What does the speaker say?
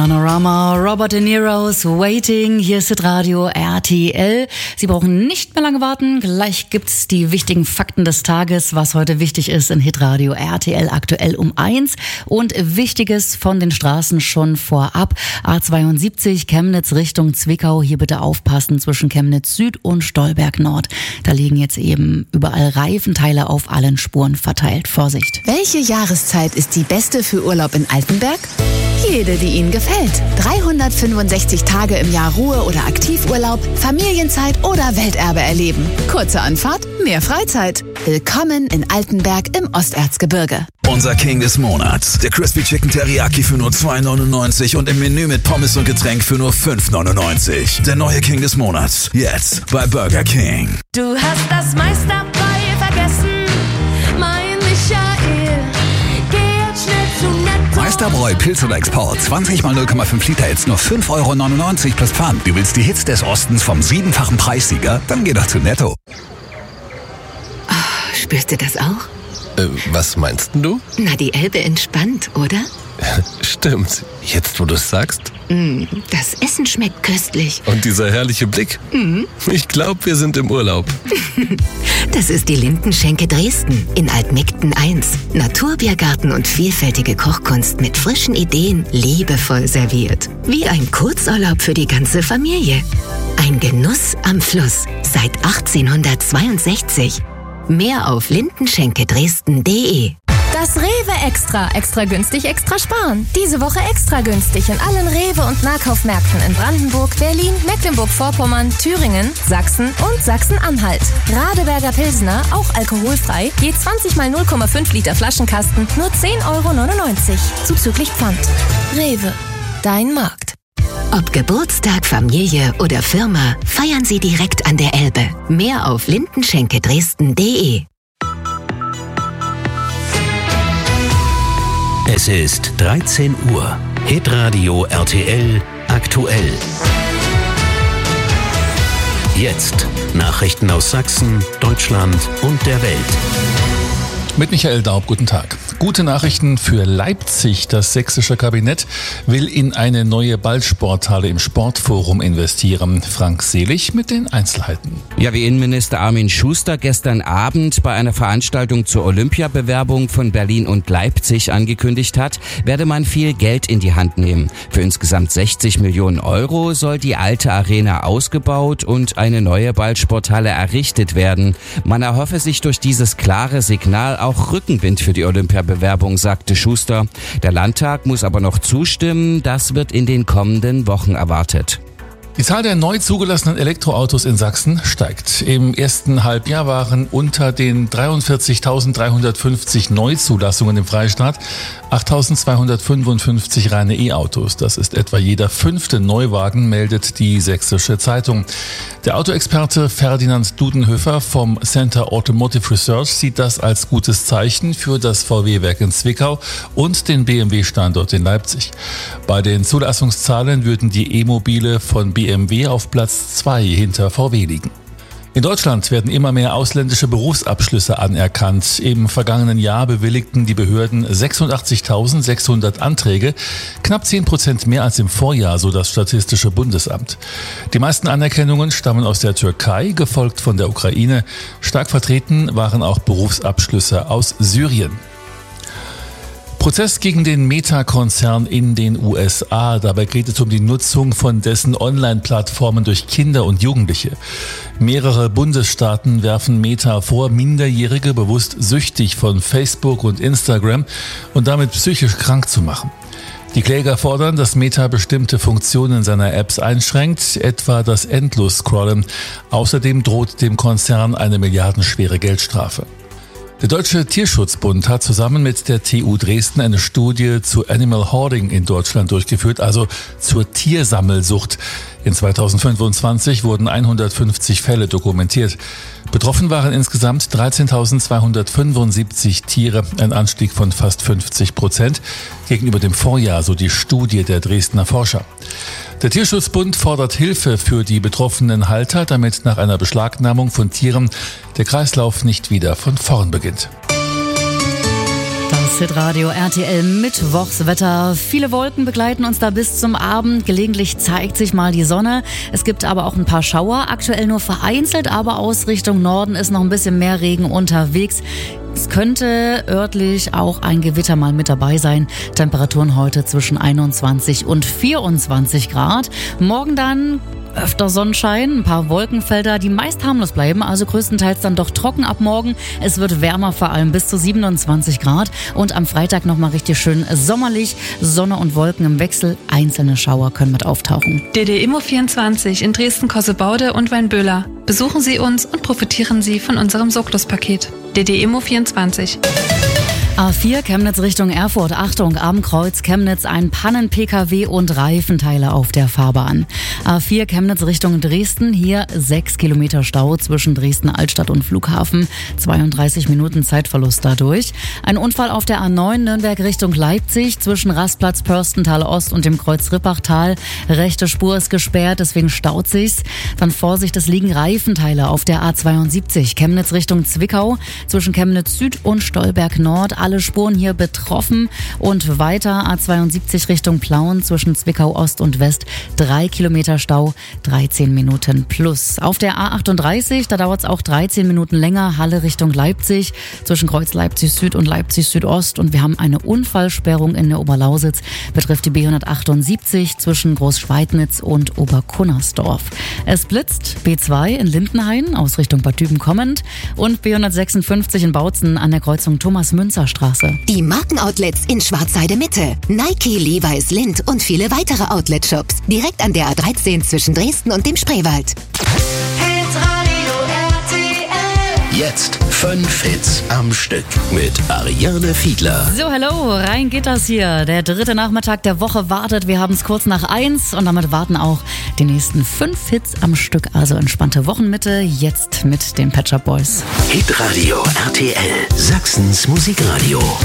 Panorama, Robert De Niro's Waiting, hier ist Hitradio RTL. Sie brauchen nicht mehr lange warten, gleich gibt's die wichtigen Fakten des Tages, was heute wichtig ist in Hitradio RTL aktuell um 1 und Wichtiges von den Straßen schon vorab. A72 Chemnitz Richtung Zwickau, hier bitte aufpassen zwischen Chemnitz Süd und Stolberg Nord. Da liegen jetzt eben überall Reifenteile auf allen Spuren verteilt. Vorsicht! Welche Jahreszeit ist die beste für Urlaub in Altenberg? Jede, die Ihnen gefällt. 365 Tage im Jahr Ruhe- oder Aktivurlaub, Familienzeit oder Welterbe erleben. Kurze Anfahrt, mehr Freizeit. Willkommen in Altenberg im Osterzgebirge. Unser King des Monats, der Crispy Chicken Teriyaki für nur 2,99 und im Menü mit Pommes und Getränk für nur 5,99. Der neue King des Monats, jetzt bei Burger King. Du hast das meiste dabei vergessen, mein Michael. Geh jetzt schnell zu Netto. Meisterbräu Pilz oder Export, 20 mal 0,5 Liter, jetzt nur 5,99 € plus Pfand. Du willst die Hits des Ostens vom 7-fachen Preissieger? Dann geh doch zu Netto. Oh, spürst du das auch? Was meinst du? Na, die Elbe entspannt, oder? Stimmt. Jetzt, wo du es sagst. Das Essen schmeckt köstlich. Und dieser herrliche Blick. Ich glaube, wir sind im Urlaub. Das ist die Lindenschenke Dresden in Altmigden 1. Naturbiergarten und vielfältige Kochkunst mit frischen Ideen, liebevoll serviert. Wie ein Kurzurlaub für die ganze Familie. Ein Genuss am Fluss seit 1862. Mehr auf lindenschenkedresden.de. Das Rewe Extra. Extra günstig, extra sparen. Diese Woche extra günstig in allen Rewe- und Nahkaufmärkten in Brandenburg, Berlin, Mecklenburg-Vorpommern, Thüringen, Sachsen und Sachsen-Anhalt. Radeberger Pilsner, auch alkoholfrei, je 20 mal 0,5 Liter Flaschenkasten, nur 10,99 €. Zuzüglich Pfand. Rewe. Dein Markt. Ob Geburtstag, Familie oder Firma, feiern Sie direkt an der Elbe. Mehr auf lindenschenkedresden.de. Es ist 13 Uhr. Hitradio RTL aktuell. Jetzt Nachrichten aus Sachsen, Deutschland und der Welt. Mit Michael Daub, guten Tag. Gute Nachrichten für Leipzig. Das sächsische Kabinett will in eine neue Ballsporthalle im Sportforum investieren. Frank Selig mit den Einzelheiten. Ja, wie Innenminister Armin Schuster gestern Abend bei einer Veranstaltung zur Olympiabewerbung von Berlin und Leipzig angekündigt hat, werde man viel Geld in die Hand nehmen. Für insgesamt 60 Millionen € soll die alte Arena ausgebaut und eine neue Ballsporthalle errichtet werden. Man erhoffe sich durch dieses klare Signal auch Rückenwind für die Olympiabewerbung, sagte Schuster. Der Landtag muss aber noch zustimmen. Das wird in den kommenden Wochen erwartet. Die Zahl der neu zugelassenen Elektroautos in Sachsen steigt. Im ersten Halbjahr waren unter den 43.350 Neuzulassungen im Freistaat 8.255 reine E-Autos. Das ist etwa jeder 5. Neuwagen, meldet die Sächsische Zeitung. Der Autoexperte Ferdinand Dudenhöfer vom Center Automotive Research sieht das als gutes Zeichen für das VW-Werk in Zwickau und den BMW-Standort in Leipzig. Bei den Zulassungszahlen würden die E-Mobile von BMW auf Platz 2 hinter VW liegen. In Deutschland werden immer mehr ausländische Berufsabschlüsse anerkannt. Im vergangenen Jahr bewilligten die Behörden 86.600 Anträge, knapp 10% mehr als im Vorjahr, so das Statistische Bundesamt. Die meisten Anerkennungen stammen aus der Türkei, gefolgt von der Ukraine. Stark vertreten waren auch Berufsabschlüsse aus Syrien. Prozess gegen den Meta-Konzern in den USA. Dabei geht es um die Nutzung von dessen Online-Plattformen durch Kinder und Jugendliche. Mehrere Bundesstaaten werfen Meta vor, Minderjährige bewusst süchtig von Facebook und Instagram und damit psychisch krank zu machen. Die Kläger fordern, dass Meta bestimmte Funktionen seiner Apps einschränkt, etwa das Endlos-Scrollen. Außerdem droht dem Konzern eine milliardenschwere Geldstrafe. Der Deutsche Tierschutzbund hat zusammen mit der TU Dresden eine Studie zu Animal Hoarding in Deutschland durchgeführt, also zur Tiersammelsucht. In 2025 wurden 150 Fälle dokumentiert. Betroffen waren insgesamt 13.275 Tiere, ein Anstieg von fast 50% gegenüber dem Vorjahr, so die Studie der Dresdner Forscher. Der Tierschutzbund fordert Hilfe für die betroffenen Halter, damit nach einer Beschlagnahmung von Tieren der Kreislauf nicht wieder von vorn beginnt. Das Hitradio RTL Mittwochswetter. Viele Wolken begleiten uns da bis zum Abend. Gelegentlich zeigt sich mal die Sonne. Es gibt aber auch ein paar Schauer. Aktuell nur vereinzelt, aber aus Richtung Norden ist noch ein bisschen mehr Regen unterwegs. Es könnte örtlich auch ein Gewitter mal mit dabei sein. Temperaturen heute zwischen 21 und 24 Grad. Morgen dann öfter Sonnenschein, ein paar Wolkenfelder, die meist harmlos bleiben, also größtenteils dann doch trocken ab morgen. Es wird wärmer, vor allem bis zu 27 Grad. Und am Freitag nochmal richtig schön sommerlich. Sonne und Wolken im Wechsel. Einzelne Schauer können mit auftauchen. DD Immo 24 in Dresden-Kossebaude und Weinböhler. Besuchen Sie uns und profitieren Sie von unserem Soklos-Paket. DD Immo 24. A4 Chemnitz Richtung Erfurt. Achtung, am Kreuz Chemnitz ein Pannen-PKW und Reifenteile auf der Fahrbahn. A4 Chemnitz Richtung Dresden. Hier 6 Kilometer Stau zwischen Dresden-Altstadt und Flughafen. 32 Minuten Zeitverlust dadurch. Ein Unfall auf der A9 Nürnberg Richtung Leipzig zwischen Rastplatz Pörstental Ost und dem Kreuz Rippachtal. Rechte Spur ist gesperrt, deswegen staut sich's. Dann Vorsicht, es liegen Reifenteile auf der A72 Chemnitz Richtung Zwickau zwischen Chemnitz Süd und Stolberg Nord. Alle Spuren hier betroffen und weiter A72 Richtung Plauen zwischen Zwickau Ost und West 3 Kilometer Stau, 13 Minuten plus. Auf der A38, da dauert es auch 13 Minuten länger, Halle Richtung Leipzig zwischen Kreuz Leipzig Süd und Leipzig Südost und wir haben eine Unfallsperrung in der Oberlausitz, betrifft die B178 zwischen Großschweidnitz und Oberkunnersdorf. Es blitzt B2 in Lindenhain aus Richtung Bad Düben kommend und B156 in Bautzen an der Kreuzung Thomas-Münzer-Straße. Die Markenoutlets in Schwarzheide Mitte. Nike, Levi's, Lindt und viele weitere Outlet-Shops. Direkt an der A13 zwischen Dresden und dem Spreewald. Jetzt 5 Hits am Stück mit Ariane Fiedler. So, hallo, rein geht das hier. Der dritte Nachmittag der Woche wartet. Wir haben es kurz nach 1 und damit warten auch die nächsten 5 Hits am Stück. Also entspannte Wochenmitte, jetzt mit den Pet Shop Boys. Hitradio RTL, Sachsens Musikradio.